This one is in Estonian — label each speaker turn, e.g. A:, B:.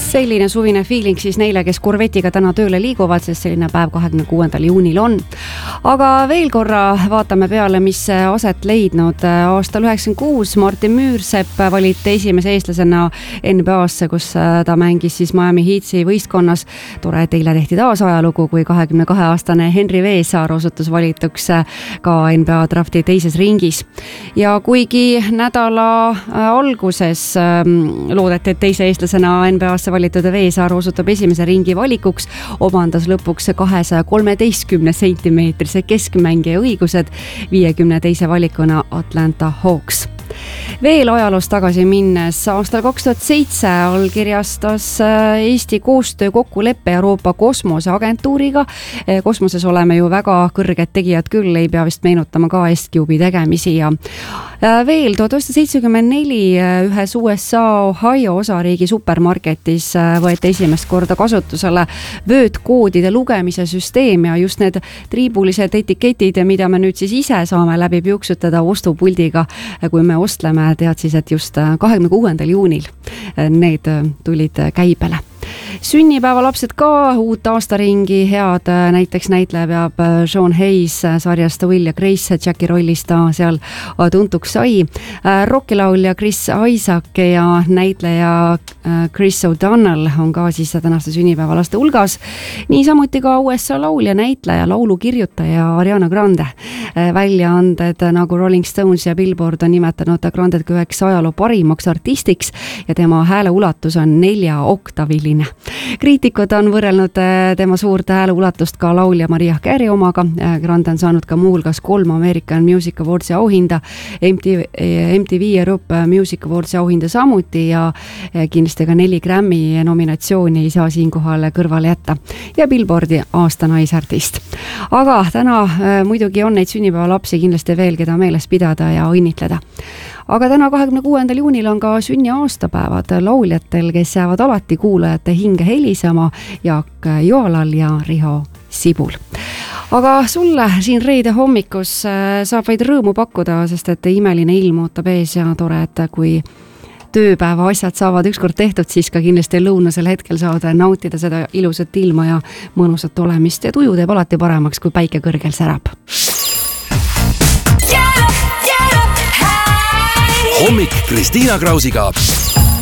A: Selline suvine feeling siis neile, kes korvetiga täna tööle liiguvad, sest selline päev 26. juunil on. Aga veel korra vaatame peale, mis aset leidnud. Aastal 96 Martin Müürsepp valiti esimese eestlasena NBA-sse, kus ta mängis siis Miami Heatsi võistkonnas. Tore, et eile tehti taas ajalugu, kui 22-aastane Henri Veesaar osutus valituks ka NBA drafti teises ringis. Ja kuigi nädala alguses loodeti, et teise eestlasena NBA-sse valitud Veesaar osutab esimese ringi valikuks, omandas lõpuks 213 sentimeetrise keskmängija õigused 52. valikuna Atlanta Hawks. Veel ajaloost tagasi minnes, aastal 2007 allkirjastas Eesti koostöö kokkuleppe Euroopa kosmoseagentuuriga. Kosmoses oleme ju väga kõrged tegijad küll, ei pea vist meenutama ka Estcube'i tegemisi. Ja veel 1974 ühes USA Ohio osariigi supermarketis võeti esimest korda kasutusele vöötkoodide lugemise süsteem ja just need triibulised etiketid, mida me nüüd siis ise saame läbi piuksutada ostupuldiga, kui me ostleme, tead siis, et just 26. juunil need tulid käibele. Sünnipäeva lapsed ka uut aastaringi head, näiteks näitleja peab Sean Hayes sarjast Will ja Grace, Jackie rollis ta seal tuntuks sai. Rockilaulja Chris Isaac ja näitleja Chris O'Donnell on ka siis tänaste sünnipäeva laste hulgas. Niisamuti ka USA laulja, näitleja, laulukirjutaja Ariana Grande. Väljaanded nagu Rolling Stones ja Billboard on nimetanud Grandet kui üheks ajaloo parimaks artistiks ja tema hääle ulatus on 4-oktaviline. Kriitikud on võrrelnud tema suurt hääle ulatust ka laulja Mariah Carey omaga. Grande on saanud ka muuhulgas 3 American Music Awardsi auhinda, MTV Europe Music Awardsi auhinda samuti ja kindlasti ka 4 Grammy nominatsiooni ei saa siinkohal kõrvale jätta. Ja Billboardi aasta naisartist. Aga täna muidugi on neid sünnipäeva lapsi kindlasti veel, keda meeles pidada ja õnnitleda. Aga täna 26. juunil on ka sünni aastapäevad lauljatel, kes jäävad alati kuulajate hinge helisema, Jaak Joalal ja Riho Sibul. Aga sulle siin reede hommikus saab vaid rõõmu pakkuda, sest et imeline ilm ootab ees ja tore, et kui tööpäeva asjad saavad ükskord tehtud, siis ka kindlasti lõunasel hetkel saada nautida seda ilusat ilma ja mõnusat olemist ja tuju teeb alati paremaks, kui päike kõrgel särab.
B: Hommik Kristiina Krausiga